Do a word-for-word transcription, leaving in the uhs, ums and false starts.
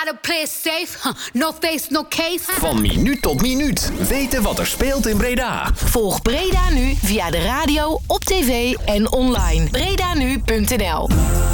Gotta play it safe, huh. No face, no case. Van minuut tot minuut weten wat er speelt in Breda. Volg Breda Nu via de radio, op tv en online. Bredanu punt n l